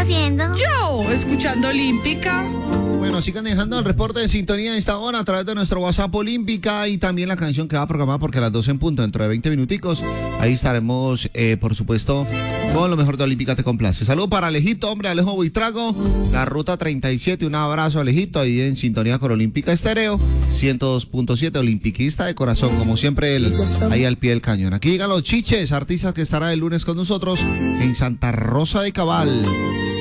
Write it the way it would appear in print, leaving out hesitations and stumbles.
haciendo? Yo, escuchando Olímpica. Bueno, sigan dejando el reporte de sintonía a esta hora a través de nuestro WhatsApp Olímpica y también la canción que va a programar porque a las 12 en punto, dentro de 20 minuticos, ahí estaremos, por supuesto, con lo mejor de Olímpica te complace. Saludos para Alejito, hombre, Alejo Buitrago, la ruta 37, un abrazo Alejito, ahí en sintonía con Olímpica Estéreo, 102.7, olimpiquista de corazón, como siempre, él ahí al pie del cañón. Aquí llegan los Chiches, artistas que estarán el lunes con nosotros en Santa Rosa de Cabal.